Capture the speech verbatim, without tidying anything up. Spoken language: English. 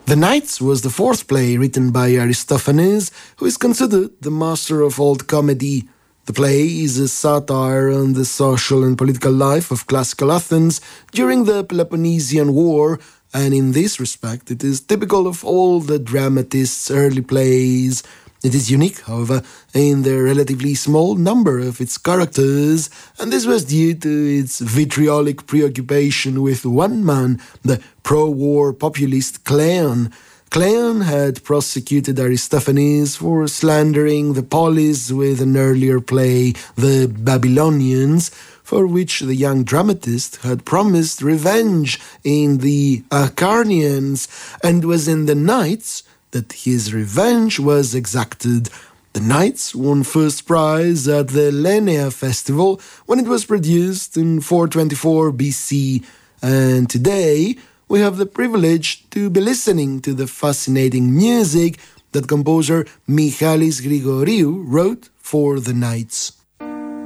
The Knights was the fourth play written by Aristophanes, who is considered the master of old comedy. The play is a satire on the social and political life of classical Athens during the Peloponnesian War, and in this respect it is typical of all the dramatists' early plays. It is unique, however, in the relatively small number of its characters, and this was due to its vitriolic preoccupation with one man, the pro-war populist Cleon. Cleon had prosecuted Aristophanes for slandering the polis with an earlier play, The Babylonians, for which the young dramatist had promised revenge in the Acarnanians, and was in the Knights that his revenge was exacted. The Knights won first prize at the Lenea Festival when it was produced in four twenty-four B C, and today we have the privilege to be listening to the fascinating music that composer Michalis Grigoriou wrote for the Knights.